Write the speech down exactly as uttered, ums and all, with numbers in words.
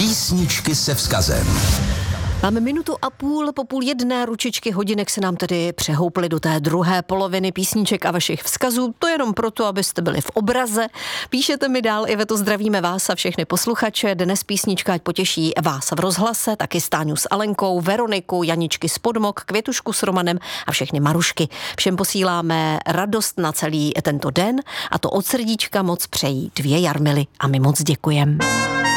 Písničky se vzkazem. Máme minutu a půl, po půl jedné ručičky hodinek se nám tedy přehouply do té druhé poloviny písniček a vašich vzkazů. To jenom proto, abyste byli v obraze. Píšete mi dál, Iveto, zdravíme vás a všechny posluchače. Dnes písnička ať potěší vás v rozhlase, taky Stáňu s Alenkou, Veroniku, Janičky z Podmok, Květušku s Romanem a všechny Marušky. Všem posíláme radost na celý tento den a to od srdíčka moc přejí dvě Jarmily a my moc děkujeme.